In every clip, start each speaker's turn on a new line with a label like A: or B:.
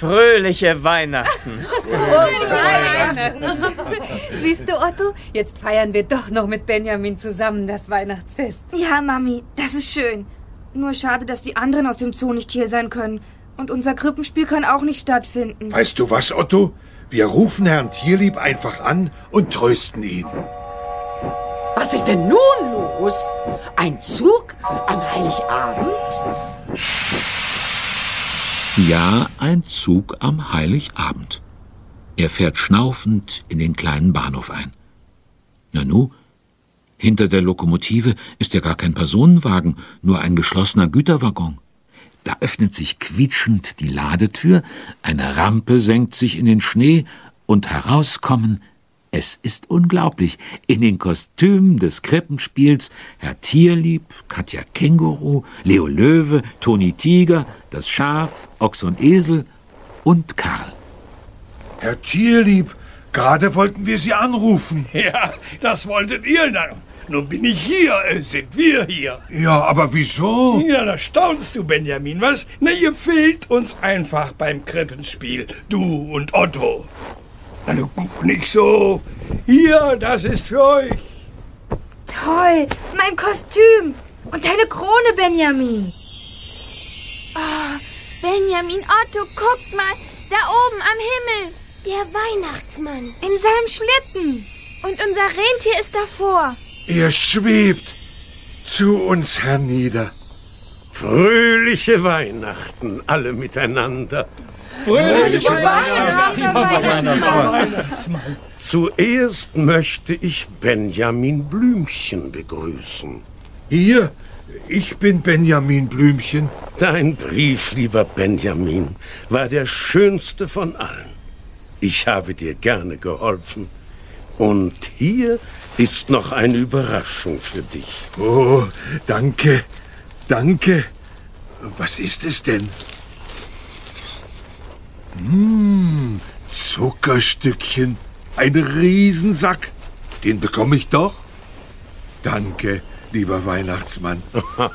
A: Fröhliche Weihnachten.
B: Siehst du, Otto, jetzt feiern wir doch noch mit Benjamin zusammen das Weihnachtsfest.
C: Ja, Mami, das ist schön. Nur schade, dass die anderen aus dem Zoo nicht hier sein können. Und unser Krippenspiel kann auch nicht stattfinden.
D: Weißt du was, Otto? Wir rufen Herrn Tierlieb einfach an und trösten ihn.
E: Was ist denn nun los? Ein Zug am Heiligabend?
F: Ja, ein Zug am Heiligabend. Er fährt schnaufend in den kleinen Bahnhof ein. Nanu, hinter der Lokomotive ist ja gar kein Personenwagen, nur ein geschlossener Güterwaggon. Da öffnet sich quietschend die Ladetür, eine Rampe senkt sich in den Schnee und herauskommen, es ist unglaublich, in den Kostümen des Krippenspiels Herr Tierlieb, Katja Känguru, Leo Löwe, Toni Tiger, das Schaf, Ochs und Esel und Karl.
D: Herr Tierlieb, gerade wollten wir Sie anrufen.
G: Ja, das wolltet ihr dann. Nun bin ich hier, sind wir hier.
D: Ja, aber wieso?
G: Ja, da staunst du, Benjamin, was? Na, ihr fehlt uns einfach beim Krippenspiel, du und Otto. Na, du guck nicht so. Hier, das ist für euch.
C: Toll, mein Kostüm. Und deine Krone, Benjamin.
H: Oh, Benjamin, Otto, guckt mal. Da oben am Himmel. Der Weihnachtsmann.
C: In seinem Schlitten.
H: Und unser Rentier ist davor.
D: Er schwebt zu uns hernieder.
I: Fröhliche Weihnachten, alle miteinander.
G: Fröhliche Weihnachtsmann.
I: Zuerst möchte ich Benjamin Blümchen begrüßen.
D: Hier, ich bin Benjamin Blümchen.
I: Dein Brief, lieber Benjamin, war der schönste von allen. Ich habe dir gerne geholfen. Und hier ist noch eine Überraschung für dich.
D: Oh, danke, danke. Was ist es denn? Zuckerstückchen. Ein Riesensack. Den bekomme ich doch. Danke, lieber Weihnachtsmann.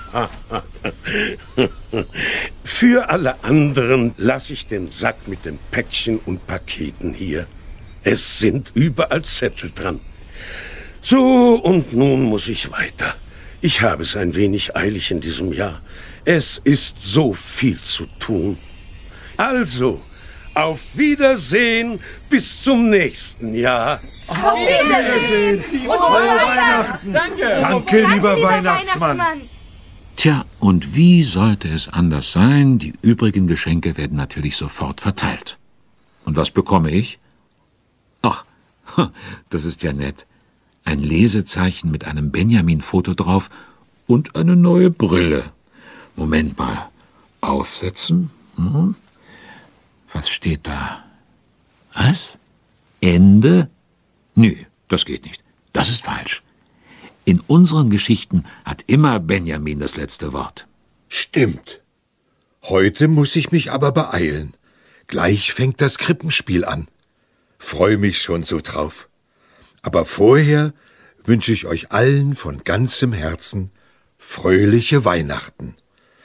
I: Für alle anderen lasse ich den Sack mit den Päckchen und Paketen hier. Es sind überall Zettel dran. So, und nun muss ich weiter. Ich habe es ein wenig eilig in diesem Jahr. Es ist so viel zu tun. Also, auf Wiedersehen bis zum nächsten Jahr.
C: Auf Wiedersehen. Und frohe Weihnachten.
D: Danke, lieber Weihnachtsmann.
F: Tja, und wie sollte es anders sein? Die übrigen Geschenke werden natürlich sofort verteilt. Und was bekomme ich? Ach, das ist ja nett. Ein Lesezeichen mit einem Benjamin-Foto drauf und eine neue Brille. Moment mal. Aufsetzen? Was steht da? Was? Ende? Nö, das geht nicht. Das ist falsch. In unseren Geschichten hat immer Benjamin das letzte Wort.
D: Stimmt. Heute muss ich mich aber beeilen. Gleich fängt das Krippenspiel an. Freue mich schon so drauf. Aber vorher wünsche ich euch allen von ganzem Herzen fröhliche Weihnachten.